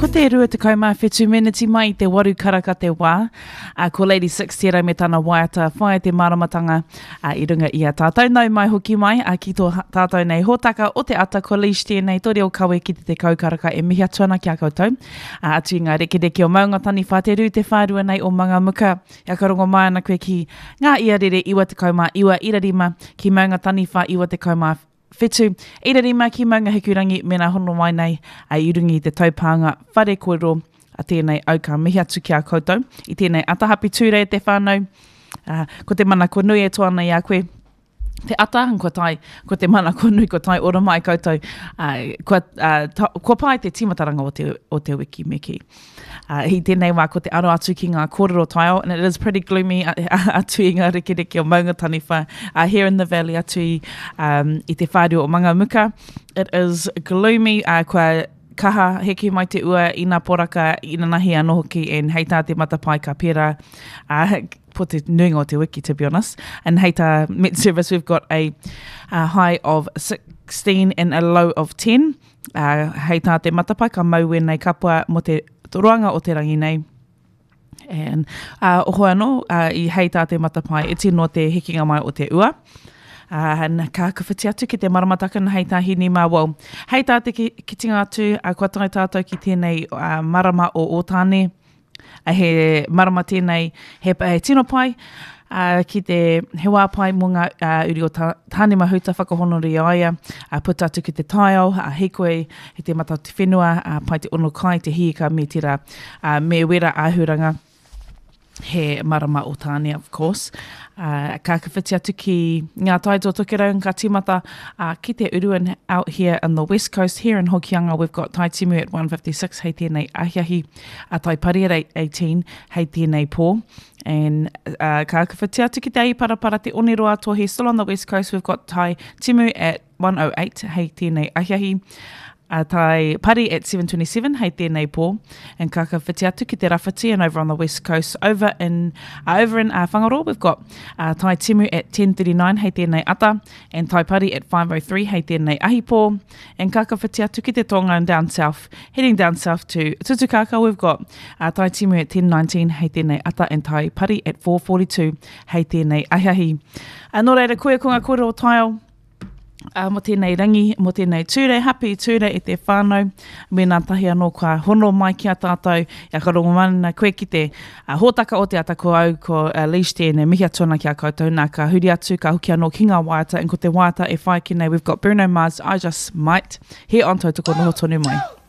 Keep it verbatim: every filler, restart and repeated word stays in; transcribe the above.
Ko te rua te kaumā whetū miniti mai i te waru karaka te wā. Uh, ko Lady Six tērā me tāna waiata whae te maramatanga uh, i runga i a tātou. Nau mai hoki mai a uh, ki tō tātou nei hōtaka o te ata ko Leish tēnei tori o kawe ki te te kaukaraka e mihi atuana ki a koutou. Uh, atu i ngā reke reke o maunga tani whāteru te whārua nei o manga muka. Ia karongo mai ana koe ki ngā iarere iwa te kaumā iwa irarima ki maunga tani wha iwa te kaumā whetū, irarima ki maunga hikurangi mena hono mai nei a irungi te taupānga whare koero a tēnei auka mihi atu ki a koutou. I tēnei atahapi tūrei te whānau, uh, ko te mana ko nui e toana i a koe. Te ata, ko tai, ko te mana ko nui, ko tai ora mai koutou, uh, ko, uh, ta, ko pai te timataranga o te, o te wiki meki. Uh, hi tēnei wā ko te aro atu ki ngā kōrero taio, and it is pretty gloomy uh, atu i ngā reke reke o maunga tani wha, uh, here in the valley atu i, um, i te whārua o manga muka. It is gloomy, uh, kua kaha heki mai te ua i nā poraka i nā nahi anō hoki, and hei tā te matapai ka pera, uh, po te nuinga o te wiki, to be honest. And hei tā Met Service, we've got a, a high of sixteen and a low of ten. Uh, hei tā te matapai ka mau e nei kapua mo te roanga o te rangi nei. And uh, oho anō, uh, i hei tā te matapai, e tino te hekinga mai o te ua. Uh, and ka kawhiti atu ki te maramataka na hei tā hini mā wau. Hei tā te ki, ki tinga atu, uh, kua tai tātou ki tēnei uh, marama o Otāne, uh, he marama tēnei he, he tino pai, uh, ki te he wā pai mo ngā uh, uri o tā, tāne mahuta whakahonori aia, uh, puta atu ki te taiao, uh, he koe he te mata te whenua, uh, pai te ono kai, te hiika me tira, uh, me wera āhuranga. He marama o Tāne, of course. Uh, ka kawhiti atu ki ngā taito tokerau ka timata uh, ki te uruan out here in the west coast. Here in Hokianga, we've got Tai Timu at one fifty-six, hei tēnei ahiahi, a Tai Pari at eighteen, hei tēnei pō. And uh, ka kawhiti atu ki te ai parapara te oniroa tohi. Still on the west coast, we've got Tai Timu at one oh eight, hei tēnei ahiahi. Uh, tai Pari at seven twenty-seven, hei tēnei pō, and ka kawhiti atu ki te Rawhiti, and over on the west coast, over in uh, over in uh, Whangaroa, we've got uh, Tai Timu at ten thirty-nine, hei tēnei ata, and Tai Pari at five oh three, hei tēnei ahi pō, and ka kawhiti atu ki te Tonga and down south, heading down south to Tutukaka, we've got uh, Tai Timu at ten nineteen, hei tēnei ata, and Tai Pari at four forty-two, hei tēnei ahiahi. Uh, nō reira koe ko ngā kōrero o taio, Uh, mo tēnei rangi, mo tēnei tūrei, happy tūrei e te whānau, me nā tahi anō kua hono mai ki a tātou, ia ka rongo mana koe ki te uh, hōtaka o te ata ko au, ko uh, Leish tēnei, mihi atuana ki a koutou, nā ka huri atu, ka hoki anō ki ngā waiata, and ko te waiata e whai ki nei, we've got Bruno Mars, I Just Might, here on Tautoko Noho Tonu Mai.